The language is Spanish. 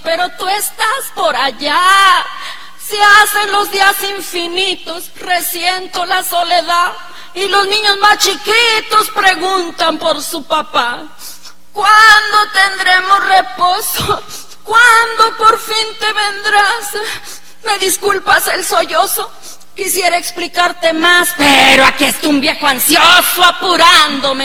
pero tú estás por allá. Se hacen los días infinitos, resiento la soledad, y los niños más chiquitos preguntan por su papá. ¿Cuándo tendremos reposo? ¿Cuándo por fin te vendrás? Me disculpas el sollozo, quisiera explicarte más, pero aquí está un viejo ansioso apurándome